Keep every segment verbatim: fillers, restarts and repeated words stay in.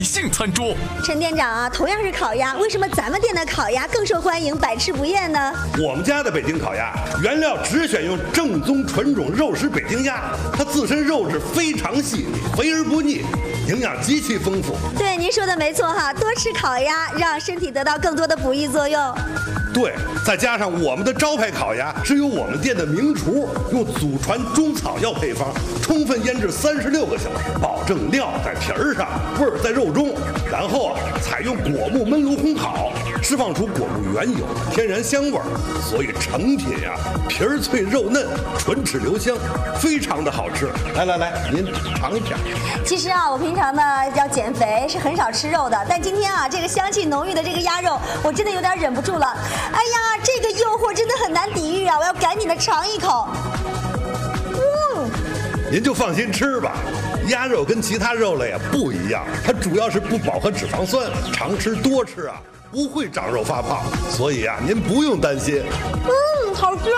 性餐桌。 陈店长啊，同样是烤鸭，为什么咱们店的烤鸭更受欢迎，百吃不厌呢？ 我们家的北京烤鸭原料只选用正宗纯种肉食北京鸭，它自身肉质非常细腻，肥而不腻，营养极其丰富。 对，您说的没错哈，多吃烤鸭，让身体得到更多的补益作用。 对，再加上我们的招牌烤鸭是由我们店的名厨用祖传中草药配方充分腌制三十六个小时，保证料在皮儿上，味儿在肉中，然后啊采用果木焖炉烘烤，释放出果木原有的天然香味儿，所以成品呀、啊、皮儿脆肉嫩，唇齿留香，非常的好吃。来来来，您尝一片。 其实啊，我平常呢要减肥，是很少吃肉的，但今天啊这个香气浓郁的这个鸭肉，我真的有点忍不住了。哎呀，这个诱惑真的很难抵御啊！我要赶紧的尝一口。嗯， 您就放心吃吧。鸭肉跟其他肉类啊不一样，它主要是不饱和脂肪酸，常吃多吃啊不会长肉发胖，所以啊您不用担心。 嗯，好吃。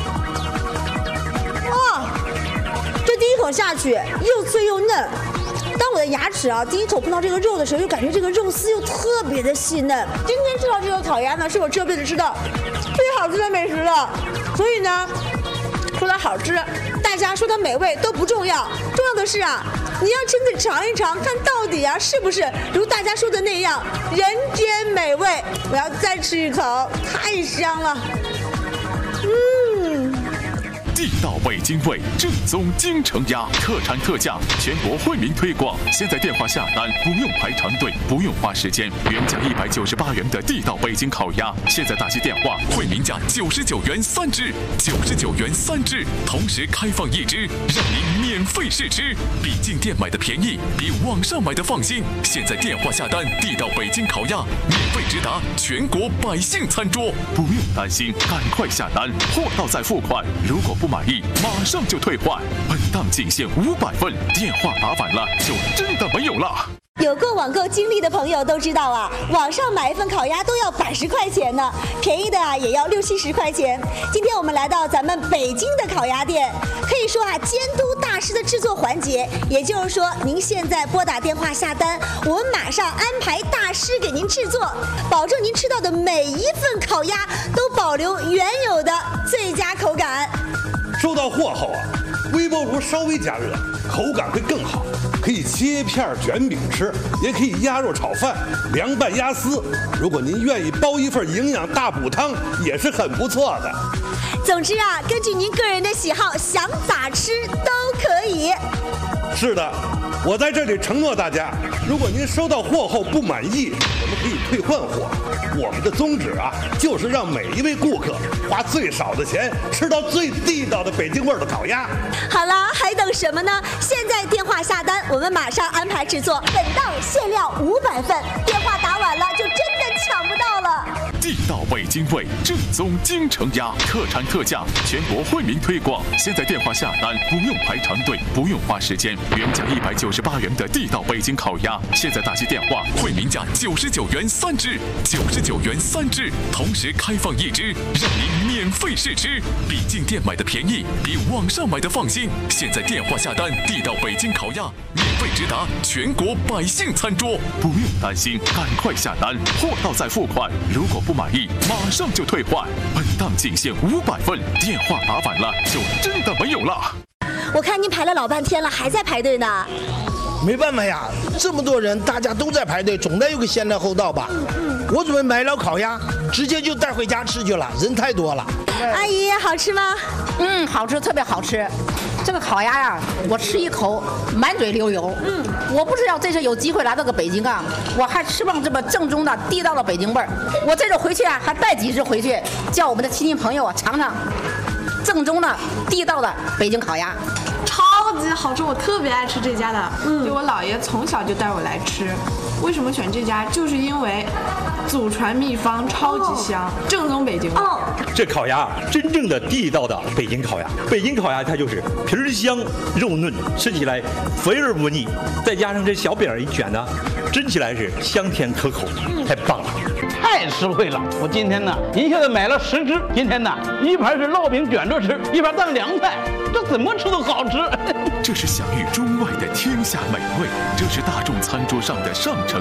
哇，这第一口下去又脆又嫩。当我的牙齿啊第一口碰到这个肉的时候，就感觉这个肉丝又特别的细嫩。今天吃到这个烤鸭呢，是我这辈子吃到最好吃的美食了。所以呢，说它好吃，大家说它美味都不重要，重要的是啊，你要真的尝一尝，看到底啊是不是如大家说的那样人间美味。我要再吃一口，太香了。嗯。 地道北京味，正宗京城鸭，特产特价，全国惠民推广。现在电话下单不用排长队，不用花时间。原价一百九十八元的地道北京烤鸭，现在打起电话，惠民价九十九元三只，九十九元三只，同时开放一只，让您免费试吃，比进店买的便宜，比网上买的放心。现在电话下单，地道北京烤鸭免费直达全国百姓餐桌，不用担心，赶快下单，货到再付款。如果不满意，马上就退换。本档仅限五百份，电话打反了就真的没有了。 有过网购经历的朋友都知道啊，网上买一份烤鸭都要百十块钱呢，便宜的啊也要六七十块钱。今天我们来到咱们北京的烤鸭店，可以说啊监督大师的制作环节，也就是说您现在拨打电话下单，我们马上安排大师给您制作，保证您吃到的每一份烤鸭都保留原有的最佳口感。 收到货后啊，微波炉稍微加热，口感会更好。可以切片卷饼吃，也可以鸭肉炒饭、凉拌鸭丝。如果您愿意包一份营养大补汤，也是很不错的。 总之啊，根据您个人的喜好，想咋吃都可以。 是的，我在这里承诺大家，如果您收到货后不满意，我们可以退换货。我们的宗旨啊，就是让每一位顾客花最少的钱吃到最地道的北京味儿的烤鸭。 好了，还等什么呢？现在电话下单，我们马上安排制作。本档限量五百份，电话打晚了就真的抢不到了。 地道北京味，正宗京城鸭，特产特价，全国惠民推广。现在电话下单不用排长队，不用花时间。原价一百九十八元的地道北京烤鸭，现在打起电话，惠民价九十九元三只，九十九元三只，同时开放一只，让您免费试吃，比进店买的便宜，比网上买的放心。现在电话下单，地道北京烤鸭免费直达全国百姓餐桌，不用担心，赶快下单，货到再付款。如果不满意，马上就退换。本档仅限五百份，电话打反了就真的没有了。 我看您排了老半天了，还在排队呢。 没办法呀，这么多人，大家都在排队，总得有个先来后到吧。我准备买了烤鸭，直接就带回家吃去了，人太多了。 阿姨，好吃吗？ 嗯，好吃，特别好吃。这个烤鸭呀，我吃一口满嘴流油。嗯，我不知道这次有机会来到个北京啊，我还吃上这么正宗的地道的北京味儿。我这次回去啊，还带几只回去，叫我们的亲戚朋友啊尝尝正宗的地道的北京烤鸭。 超级好吃，我特别爱吃这家的。嗯，就我姥爷从小就带我来吃。为什么选这家？就是因为祖传秘方超级香，哦、正宗北京味。哦， 这烤鸭真正的地道的北京烤鸭，北京烤鸭它就是皮儿香肉嫩，吃起来肥而不腻，再加上这小饼一卷呢，蒸起来是香甜可口，嗯、太棒了。 太实惠了！我今天呢，一下子买了十只。今天呢，一盘是烙饼卷着吃，一盘当凉菜，这怎么吃都好吃。 这是享誉中外的天下美味，这是大众餐桌上的上乘